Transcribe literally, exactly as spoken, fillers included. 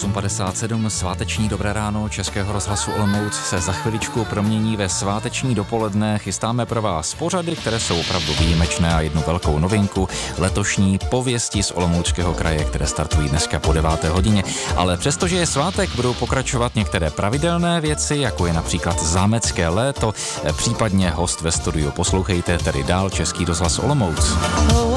osm padesát sedm, sváteční dobré ráno Českého rozhlasu Olomouc se za chviličku promění ve sváteční dopoledne. Chystáme pro vás pořady, které jsou opravdu výjimečné a jednu velkou novinku, letošní pověsti z Olomouckého kraje, které startují dneska po deváté hodině. Ale přestože je svátek, budou pokračovat některé pravidelné věci, jako je například zámecké léto, případně host ve studiu. Poslouchejte tedy dál Český rozhlas Olomouc.